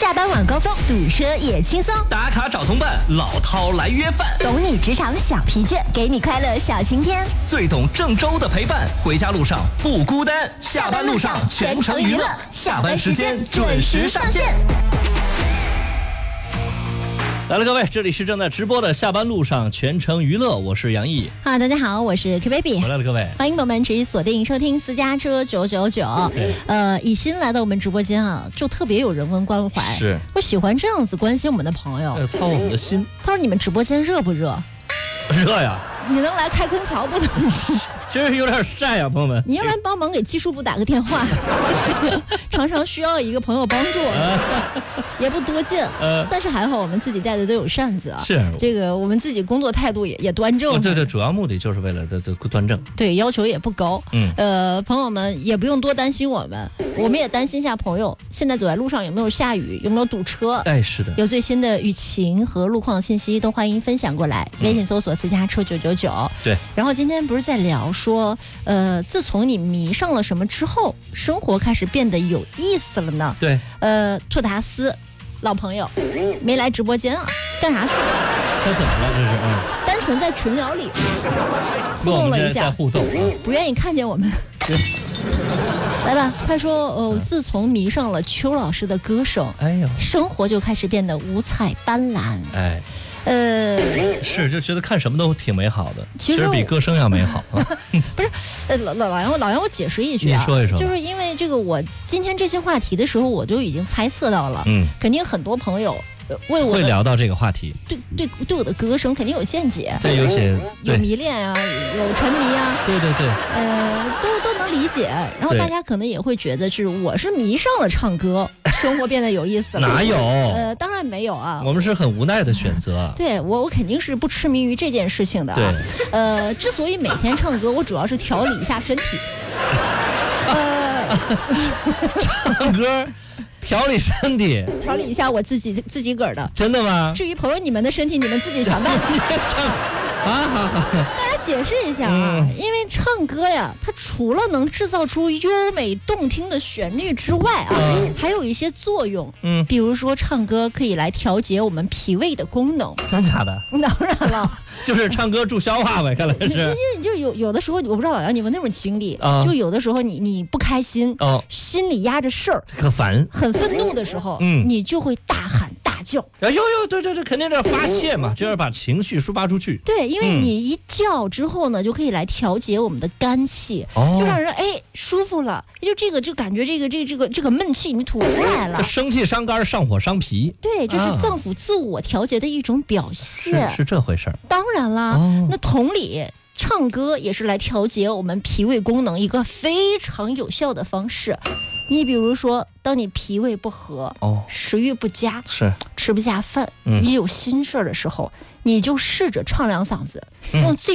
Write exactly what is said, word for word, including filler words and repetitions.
下班晚高峰堵车也轻松， 打卡找同伴，老饕来约饭， 懂你职场小疲倦，给你快乐小晴天， 最懂郑州的陪伴，回家路上不孤单，下班路上全程娱乐，下班时间准时上线。来了，各位，这里是正在直播的下班路上全程娱乐，我是杨毅。 哈，大家好，我是 K Baby。 回来了，各位， 欢迎朋友们持续锁定收听私家车九九九。呃，以心来到我们直播间啊，就特别有人文关怀。 是， 我喜欢这样子关心我们的朋友， 呃，操我们的心。 他说：“你们直播间热不热？” 热呀！ 你能来开空调不能？ 真是有点晒呀，朋友们。 你要不然帮忙给技术部打个电话，常常需要一个朋友帮助，也不多见，呃、但是还好我们自己带的都有扇子啊。 是这个我们自己工作态度也也端正。 对对，主要目的就是为了的的端正。 对，要求也不高。 嗯， 呃，朋友们也不用多担心我们，我们也担心一下朋友，现在走在路上有没有下雨，有没有堵车？ 哎，是的。 有最新的雨情和路况信息都欢迎分享过来，微信搜索私家车九九九。 对。 然后今天不是在聊说，呃，自从你迷上了什么之后，生活开始变得有意思了呢？ 对。 呃，兔达斯，老朋友，没来直播间啊，干啥去了？ 他怎么了？这是嗯， 单纯在群聊里互动了一下， 在互动， 不愿意看见我们。来吧，他说，呃，自从迷上了邱老师的歌声，哎呦，生活就开始变得五彩斑斓。哎，呃， 是就觉得看什么都挺美好的， 其实比歌声要美好。 不是，呃，老老杨，老杨，我解释一句啊， 你说一说， 就是因为这个，我今天这些话题的时候，我就已经猜测到了，嗯，肯定很多朋友。为我会聊到这个话题， 对对对，我的歌声肯定有见解， 对，有些有迷恋啊，有沉迷啊， 对对对， 呃，都都能理解。然后大家可能也会觉得是我是迷上了唱歌，生活变得有意思了。 哪有？ 呃，当然没有啊， 我们是很无奈的选择。 对我，我肯定是不痴迷于这件事情的、啊。对，呃，之所以每天唱歌，我主要是调理一下身体。呃， 唱歌。调理身体， 调理一下我自己自己个儿的， 真的吗？ 至于朋友你们的身体，你们自己想办法。 啊，好好， 大家解释一下啊、嗯，因为唱歌呀，它除了能制造出优美动听的旋律之外啊，嗯、还有一些作用。嗯，比如说唱歌可以来调节我们脾胃的功能。 真假的？ 当然了， 就是唱歌助消化呗，看来是。因为就有有的时候，我不知道老杨你们那种经历，啊、就有的时候你你不开心，哦、心里压着事儿， 可烦， 很愤怒的时候，嗯，你就会大喊大叫。 哎呦呦，对对对，肯定是发泄嘛，就是把情绪抒发出去。 对，因为你一叫之后呢，就可以来调节我们的肝气，哦、就让人哎舒服了。就这个就感觉这个这个这个这个闷气你吐出来了， 这生气伤肝，上火伤脾。 对，这是脏腑自我调节的一种表现。 啊、是, 是这回事儿。 当然啦，哦、那同理。唱歌也是来调节我们脾胃功能一个非常有效的方式。你比如说，当你脾胃不和、哦、食欲不佳， 是吃不下饭，嗯、你有心事的时候，你就试着唱两嗓子，嗯、用最